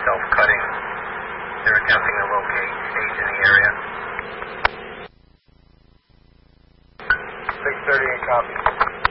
self-cutting. They're attempting to locate stage in the area. 638 copy.